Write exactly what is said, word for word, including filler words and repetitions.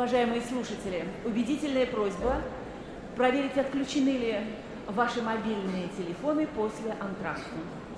Уважаемые слушатели, убедительная просьба проверить, отключены ли ваши мобильные телефоны после антракта.